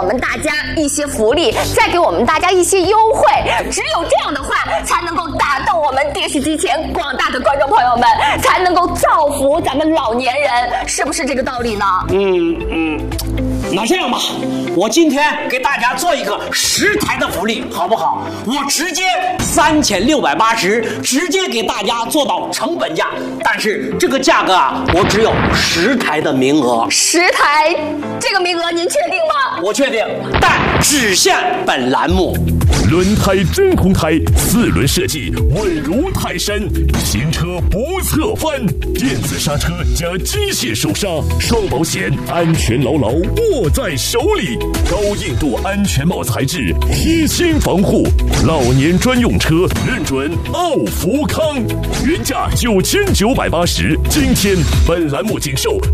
我们大家一些福利，再给我们大家一些优惠。只有这样的话，才能够打动我们电视机前广大的观众朋友们，才能够造福咱们老年人，是不是这个道理呢？ 那这样吧，我今天给大家做一个10台的福利，好不好？我直接3680，直接给大家做到成本价。但是这个价格啊，我只有10台的名额。 10台，这个名额您确定吗？ 我确定，但只限本栏目。 轮胎真空胎，4轮设计稳如泰山，行车不侧翻，电子刹车加机械手刹，双保险，安全牢牢握在手里。高硬度安全帽材质，贴心防护，老年专用车认准奥福康，原价9980，今天本栏目仅售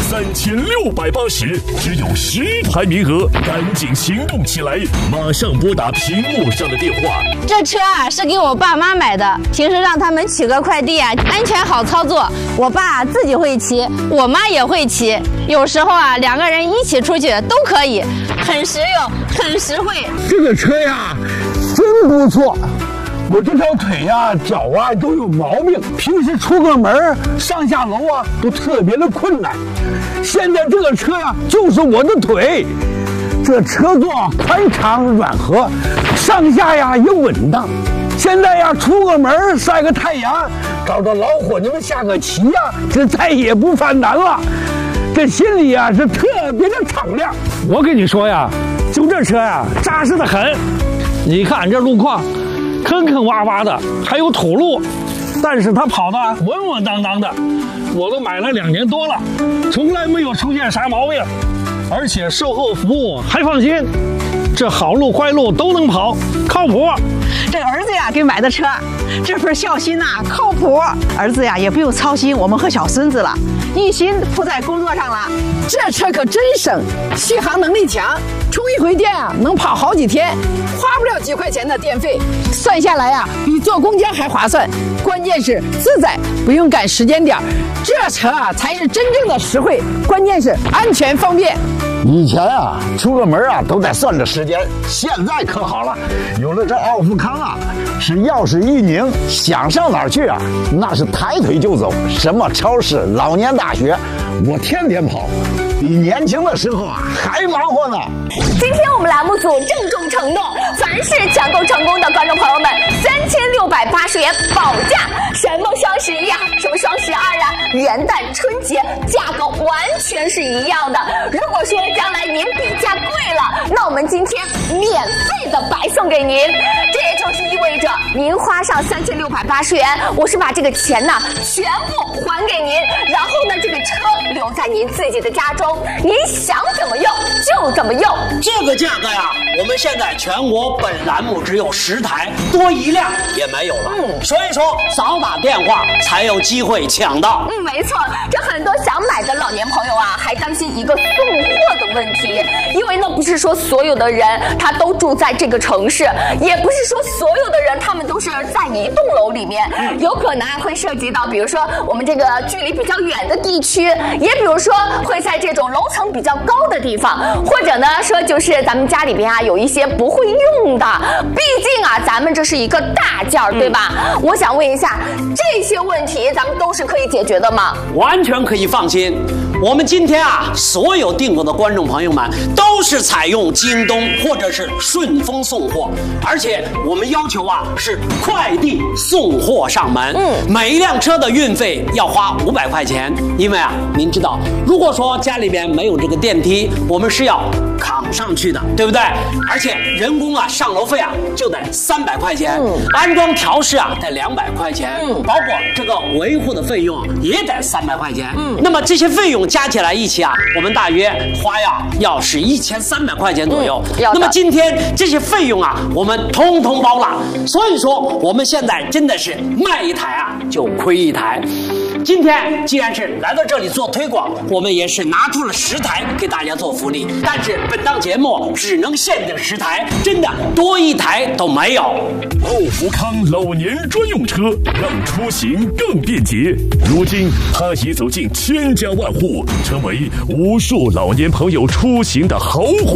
3680，只有10台名额，赶紧行动起来，马上拨打屏幕上的电话。 这车啊是给我爸妈买的，平时让他们取个快递啊，安全好操作。我爸自己会骑，我妈也会骑，有时候啊2个人一起出去都可以，很实用，很实惠。 这个车呀，真不错。我这条腿呀、脚啊都有毛病，平时出个门上下楼啊都特别的困难。现在这个车呀，就是我的腿。这车座宽敞软和，上下呀也稳当。现在呀，出个门晒个太阳，找着老伙计们下个棋呀，这再也不犯难了。这心里呀是特别的敞亮。我跟你说呀，就这车呀，扎实的很。你看这路况，坑坑洼洼的，还有土路，但是它跑得稳稳当当的。我都买了2年多了，从来没有出现啥毛病。而且售后服务还放心，这好路坏路都能跑，靠谱。 这儿子呀给买的车，这份孝心呐靠谱。儿子呀也不用操心我们和小孙子了，一心扑在工作上了。 这车可真省，续航能力强，充一回电啊能跑好几天，花不了几块钱的电费，算下来呀比坐公交还划算。关键是自在，不用赶时间点，这车啊才是真正的实惠，关键是安全方便。 以前啊，出个门啊都得算着时间，现在可好了，有了这奥福康啊，是钥匙一拧，想上哪儿去啊，那是抬腿就走，什么超市、老年大学，我天天跑，比年轻的时候啊还忙活呢。 今天我们栏目组郑重承诺，凡是抢购成功的观众朋友们，3680元保价。什么双11呀，什么双12啊，元旦、春节价格完全是一样的。如果说将来您比价贵了，那我们今天免费的白送给您。这也就是意味着您花上3680元，我是把这个钱呢全部还给您，然后呢这个车留在您自己的家中，您想怎么用就怎么用。 这个价格呀，我们现在全国本栏目只有10台，多一辆也没有了。所以说早打电话才有机会抢到。 没错，这很多想买的老年朋友啊，还担心一个送货的问题，因为呢不是说所有的人他都住在这个城市，也不是说所有的人他们都是在一栋楼里面，有可能会涉及到，比如说我们这个距离比较远的地区，也比如说会在这种楼层比较高的地方，或者呢说就是咱们家里边啊有一些不会用的，毕竟啊咱们这是一个大件儿，对吧？我想问一下，这些问题咱们都是可以解决的吗？ 完全可以放心。我们今天啊，所有订购的观众朋友们都是采用京东或者是顺丰送货，而且我们要求啊是快递送货上门。每一辆车的运费要花500块钱，因为啊，您知道，如果说家里边没有这个电梯，我们是要扛上去的，对不对？而且人工啊上楼费啊就得300块钱，安装调试啊得200块钱，包括这个维护的费用也得300块钱。那么这些费用加起来一起啊，我们大约花呀要是1300块钱左右。那么今天这些费用啊，我们通通包了。所以说我们现在真的是卖一台啊就亏一台。今天既然是来到这里做推广，我们也是拿出了10台给大家做福利，但是本档节目只能限定10台，真的多一台都没有。 奥福康老年专用车，让出行更便捷。如今它已走进千家万户，成为无数老年朋友出行的豪华